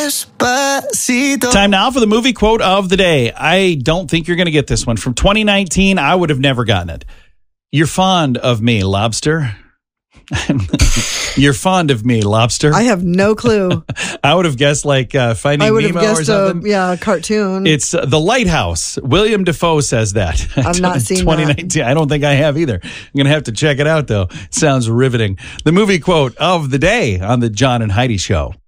Time now for the movie quote of the day. I don't think you're going to get this one. From 2019, I would have never gotten it. You're fond of me, lobster. You're fond of me, lobster. I have no clue. I would have guessed like Finding I would have Nemo or guessed something. a cartoon. It's The Lighthouse. William Dafoe says that. I've not seen 2019. that. I don't think I have either. I'm going to have to check it out, though. It sounds riveting. The movie quote of the day on the John and Heidi Show.